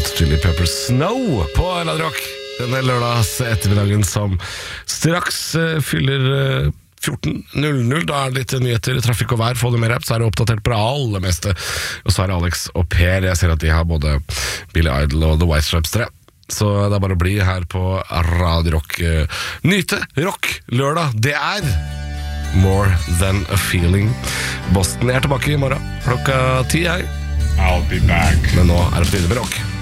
Hot Chili Peppers Snow på Radio Rock denne lørdags ettermiddagen som straks fyller 14.00. Da er det litt nyheter, trafikk og vær, få det mer opp, så er det oppdatert på det aller meste. Og så er det Alex og Per, jeg ser at de har både Billy Idol og The White Stripes 3. Så det er bare å bli her på Radio Rock. Nyte rock lørdag, det er More Than A Feeling. Boston er tilbake i morgen klokka 10 her. I'll be back. Men nå er det på tide med rock.